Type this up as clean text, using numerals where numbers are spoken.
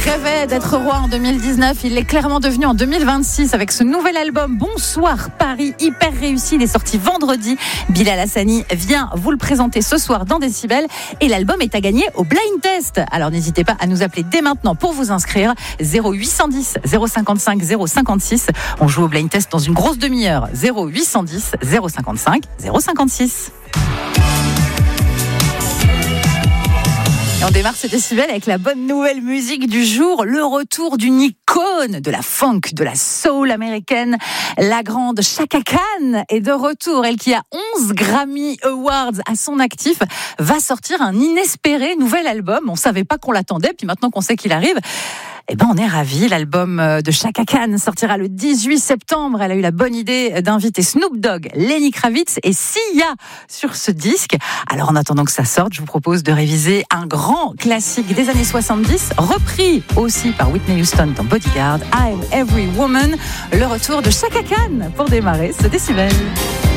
rêvait d'être roi en 2019, il l'est clairement devenu en 2026 avec ce nouvel album Bonsoir Paris, hyper réussi. Il est sorti vendredi. Bilal Hassani vient vous le présenter ce soir dans Décibel et l'album est à gagner au blind test. Alors n'hésitez pas à nous appeler dès maintenant pour vous inscrire. 0810 055 056. On joue au blind test dans une grosse demi-heure. 0810 055 056. Et on démarre ce Décibel avec la bonne nouvelle musique du jour, le retour d'une icône de la funk, de la soul américaine. La grande Chaka Khan est de retour. Elle qui a 11 Grammy Awards à son actif va sortir un inespéré nouvel album. On savait pas qu'on l'attendait, puis maintenant qu'on sait qu'il arrive, eh ben on est ravis. L'album de Chaka Khan sortira le 18 septembre. Elle a eu la bonne idée d'inviter Snoop Dogg, Lenny Kravitz et Sia sur ce disque. Alors en attendant que ça sorte, je vous propose de réviser un grand classique des années 70, repris aussi par Whitney Houston dans Bodyguard, I'm Every Woman. Le retour de Chaka Khan pour démarrer ce Décibel.